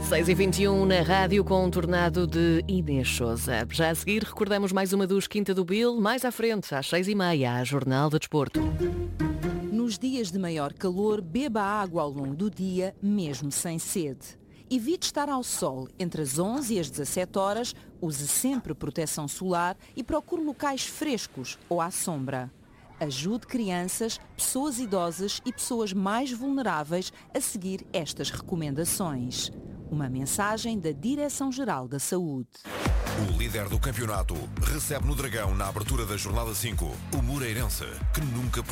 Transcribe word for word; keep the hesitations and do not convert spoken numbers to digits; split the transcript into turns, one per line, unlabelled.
seis e vinte e um na rádio com um tornado de Inês Sousa. Já a seguir recordamos mais uma dos Quinta do Bill, mais à frente, às seis e meia, a Jornal de Desporto.
Nos dias de maior calor, beba água ao longo do dia, mesmo sem sede. Evite estar ao sol entre as onze e as dezassete horas, use sempre proteção solar e procure locais frescos ou à sombra. Ajude crianças, pessoas idosas e pessoas mais vulneráveis a seguir estas recomendações. Uma mensagem da Direção-Geral da Saúde.
O líder do campeonato recebe no Dragão, na abertura da Jornada cinco, o Moreirense, que nunca